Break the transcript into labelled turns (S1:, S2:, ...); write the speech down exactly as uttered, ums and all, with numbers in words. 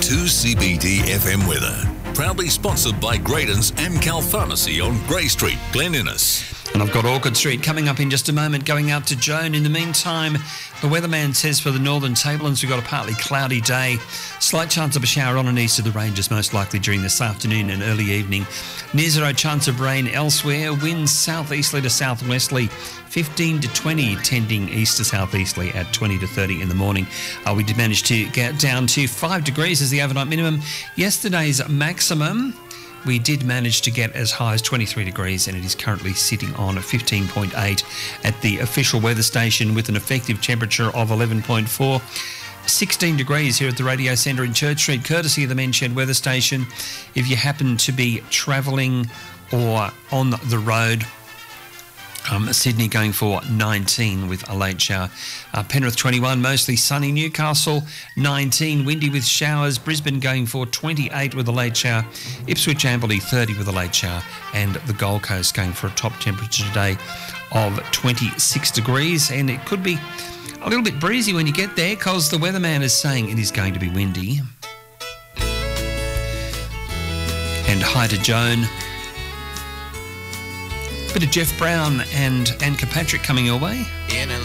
S1: two C B D F M weather. Proudly sponsored by Graydon's Amcal Pharmacy on Grey Street, Glen Innes.
S2: And I've got Orchard Street coming up in just a moment, going out to Joan. In the meantime, the weatherman says for the northern tablelands we've got a partly cloudy day. Slight chance of a shower on and east of the ranges, most likely during this afternoon and early evening. Near zero chance of rain elsewhere. Winds southeasterly to southwesterly, fifteen to twenty, tending east to southeasterly at twenty to thirty in the morning. Uh, we did manage to get down to five degrees as the overnight minimum. Yesterday's maximum, we did manage to get as high as twenty-three degrees, and it is currently sitting on fifteen point eight at the official weather station with an effective temperature of eleven point four. sixteen degrees here at the Radio Centre in Church Street, courtesy of the Men's Shed weather station. If you happen to be travelling or on the road, Um, Sydney going for nineteen with a late shower. Uh, Penrith twenty-one, mostly sunny. Newcastle nineteen, windy with showers. Brisbane going for twenty-eight with a late shower. Ipswich Amberley thirty with a late shower. And the Gold Coast going for a top temperature today of twenty-six degrees. And it could be a little bit breezy when you get there because the weatherman is saying it is going to be windy. And hi to Joan. Bit of Jeff Brown and Anne Kirkpatrick coming your way.
S3: In a